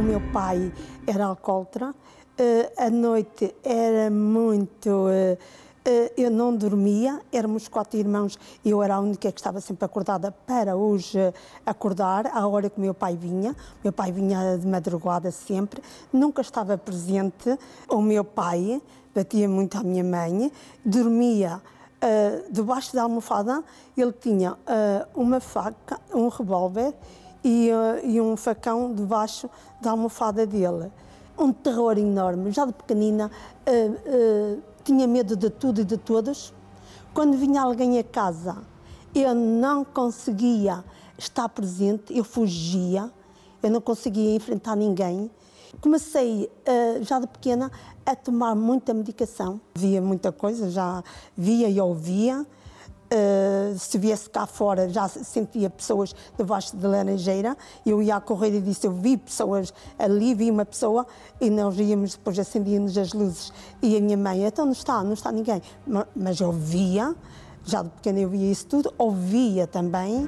meu pai era alcoólatra, à noite era muito... eu não dormia, éramos 4 irmãos e eu era a única que estava sempre acordada para os acordar, à hora que o meu pai vinha. Meu pai vinha de madrugada sempre, nunca estava presente. O meu pai batia muito à minha mãe, dormia debaixo da almofada. Ele tinha uma faca, um revólver e um facão debaixo da almofada dele. Um terror enorme, já de pequenina. Tinha medo de tudo e de todos. Quando vinha alguém a casa, eu não conseguia estar presente, eu fugia, eu não conseguia enfrentar ninguém. Comecei, já de pequena, a tomar muita medicação. Via muita coisa, já via e ouvia. Se viesse cá fora, já sentia pessoas debaixo da laranjeira. Eu ia a correr e disse, eu vi pessoas ali, vi uma pessoa, e nós íamos, depois acendíamos as luzes, e a minha mãe, então não está ninguém. Mas eu via, já de pequena eu via isso tudo, ouvia também.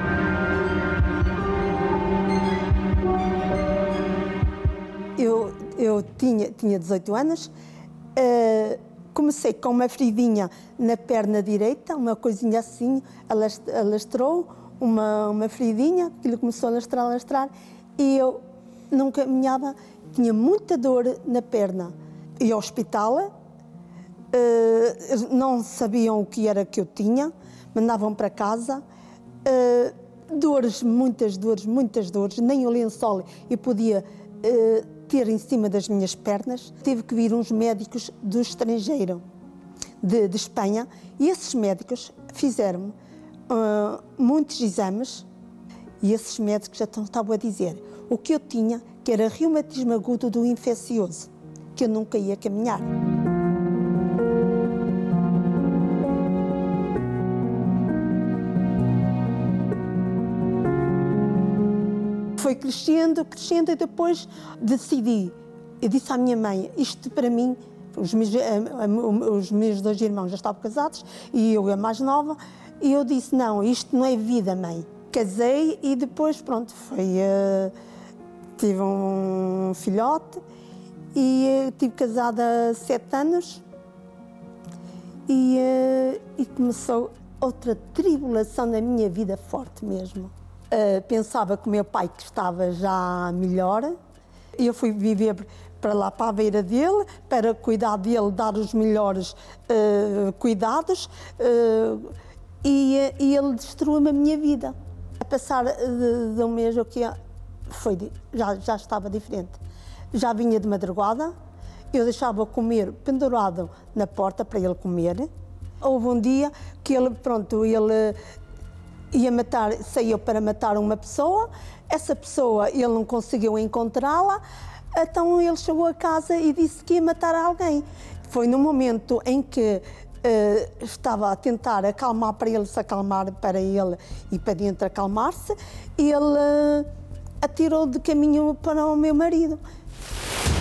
Eu tinha 18 anos, comecei com uma feridinha na perna direita, uma coisinha assim, alastrou, uma feridinha, aquilo começou a alastrar, e eu não caminhava, tinha muita dor na perna. Ia ao hospital, não sabiam o que era que eu tinha, mandavam para casa, muitas dores, nem o lençol eu podia ter em cima das minhas pernas. Tive que vir uns médicos do estrangeiro, de Espanha, e esses médicos fizeram muitos exames, e esses médicos já estavam a dizer o que eu tinha, que era reumatismo agudo do infeccioso, que eu nunca ia caminhar. Foi crescendo e depois decidi. Eu disse à minha mãe, isto para mim, os meus 2 irmãos já estavam casados e eu a mais nova, e eu disse, não, isto não é vida, mãe. Casei e depois, pronto, tive um filhote e estive casada 7 anos e começou outra tribulação na minha vida forte mesmo. Pensava que o meu pai que estava já melhor. Eu fui viver para lá, para a beira dele, para cuidar dele, dar os melhores cuidados, e ele destruiu-me a minha vida. A passar de um mês, já estava diferente. Já vinha de madrugada, eu deixava comer pendurado na porta para ele comer. Houve um dia que ele saiu para matar uma pessoa, essa pessoa ele não conseguiu encontrá-la, então ele chegou a casa e disse que ia matar alguém. Foi no momento em que estava a tentar acalmar para ele se acalmar, para ele e para dentro acalmar-se, ele atirou de caminho para o meu marido.